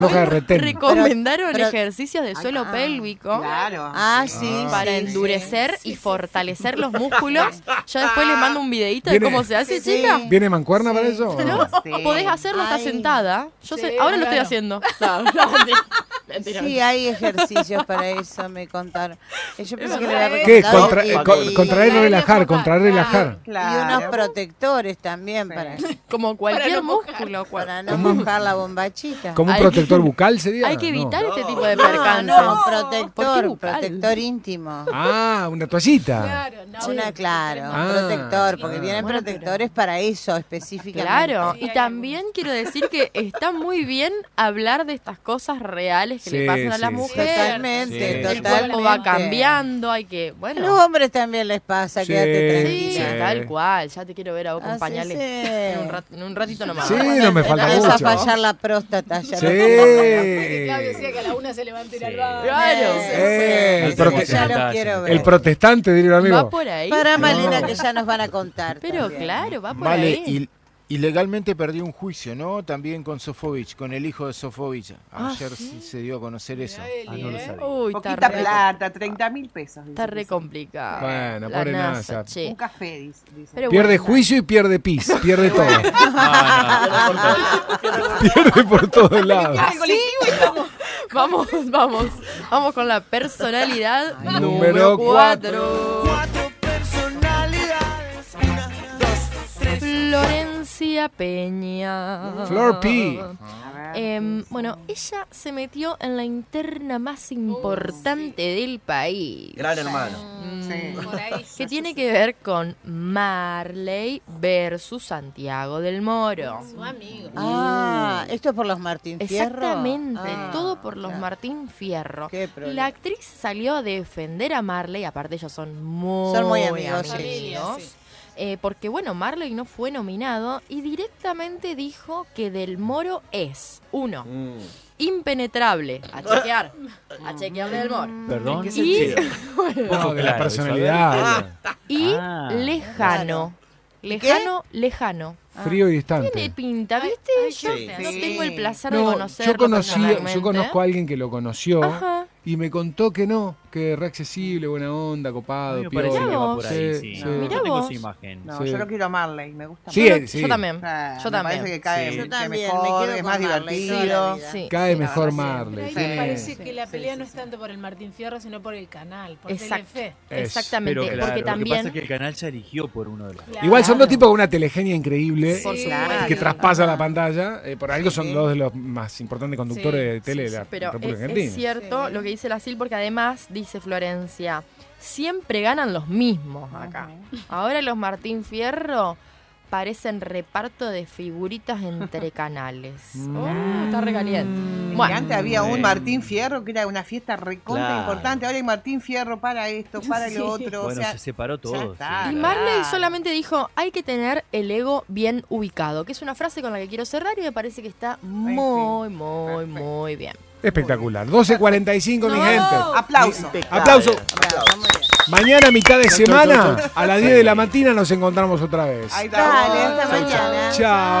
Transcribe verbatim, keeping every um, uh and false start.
de retén. Recomendaron Pero- pero- ejercicios de suelo ah, pélvico. Claro. Ah, sí. Para sí, endurecer sí. y fortalecer los músculos. Ya después les mando un videito de Viene- cómo se hace, Sí. chica. ¿Viene mancuerna para eso? ¿No? Sí. Podés hacerlo, está Ay. sentada. Yo Sí, sé, ahora lo estoy claro. haciendo. No, no, mentira. Mentira. Sí, hay ejercicios para eso, me contaron. Eh, Yo pensé que le había ¿Qué? recomendado Contra, y- eh, con- y- contraer y relajar, contraer y relajar. y Claro. unos protectores también Sí. para, Como cualquier Para no mojar. músculo. cua- para no mojar la bombachita. ¿Como un Hay protector que- bucal sería? Hay que evitar No. este tipo de No, percances. no, ¿Por qué protector, bucal? protector íntimo. Ah, una toallita. Claro, no. Una, claro, Ah. un protector, porque Ah. vienen Bueno, protectores para eso específicamente. Claro, Sí, y hay también quiero decir que está muy bien hablar de estas cosas reales que Sí, le pasan a sí, las sí. mujeres. Totalmente, Sí. El totalmente. cuerpo va cambiando, hay que, A bueno. los hombres también les pasa, Sí, quédate Sí, tranquila. Sí. tal cual. Ya te quiero ver a vos con Así pañales. se- En un, rat- en un ratito nomás. Sí, no me falta Empieza mucho. a fallar la próstata. Ya Sí. no- Que Claudio decía que a la una se levanta y ir al baño. Claro. Eh, el, Sí, prote- ya lo quiero ver. el protestante, diría un Va amigo. por ahí. Para Malena, No. que ya nos van a contar. Pero también. claro, va por Vale, ahí. y, y legalmente perdió un juicio, ¿no? También con Sofovich, con el hijo de Sofovich. Ah, Ayer ¿sí? se dio a conocer eso. Mirá, Eli, ¿eh? Uy, está Poquita re, plata, treinta mil pesos. dice está que re sí. complicado. Bueno, La pobre NASA, NASA. che. Un café, dice. dice. Pero Pierde bueno. juicio y pierde pis, pierde todo. Pierde por todos lados. Vamos, vamos, vamos con la personalidad Número número cuatro. cuatro. Florencia Peña. Flor P. A ver. Em, bueno, ella se metió en la interna más importante del país. Gran hermano. Mm, Sí. Por ahí. que tiene que ver con Marley versus Santiago del Moro. Su amigo. Ah, ¿esto es por los Martín Fierro? Exactamente, Ah, todo por los claro. Martín Fierro. Qué problema. La actriz salió a defender a Marley, aparte ellos son muy, Son muy amigos, sí. Familia, sí. eh, porque bueno, Marley no fue nominado y directamente dijo que Del Moro es, uno, Mm. impenetrable, a chequear, a chequear Del Moro, Perdón. y, No, de la Claro, personalidad. y Ah. lejano, lejano, lejano. Frío y distante. Tiene pinta, ¿viste? Ay, Yo sí. no tengo el placer No, de conocerlo yo conocí, personalmente. yo conozco a alguien que lo conoció Ajá. y me contó que no, que re accesible, buena onda, A copado, mí me parece piola. que va vos. por ahí, Sí, sí. sí. No, Mirá no tengo vos. esa imagen. No, Sí. yo lo quiero a Marley, me gusta. Sí, mucho. eh, sí. Yo también. Ah, Yo me también. parece que cae, Sí. Yo que también, me mejor, quedo es con más Marley toda la divertido. vida. Sí. Cae Sí, mejor sí. Pero Marley. ahí tiene- me parece sí, que la sí, pelea sí, no es sí. tanto por el Martín Fierro, sino por el canal, por Exacto. Telefe. Es- Exactamente, Pero claro, porque lo que pasa también es que el canal ya eligió por uno de los. Claro. Igual son dos tipos con una telegenia increíble Por Sí, supuesto. que Claro. traspasa Ajá. la pantalla. eh, por algo son Sí. dos de los más importantes conductores Sí, de tele sí, de la sí, Pero República es, Argentina. es cierto Sí. lo que dice la Sil, porque además, dice Florencia, siempre ganan los mismos acá. Ahora los Martín Fierro parecen reparto de figuritas entre canales. Oh, está recaliente. Y Bueno, antes había un Martín Fierro que era una fiesta recontra Claro. importante. Ahora hay Martín Fierro para esto, para lo otro. Bueno, o sea, se separó todo. está. sí. y Claro. Marley solamente dijo, hay que tener el ego bien ubicado, que es una frase con la que quiero cerrar y me parece que está muy, muy, Perfecto. muy bien. Espectacular. doce cuarenta y cinco, mi No. gente. Aplauso. Aplauso. Bravo, muy bien. Mañana, mitad de Chau, chau, semana, chau, chau. a las diez de la mañana nos encontramos otra vez. Ahí está. Dale, hasta Chau, chau. mañana. Chao.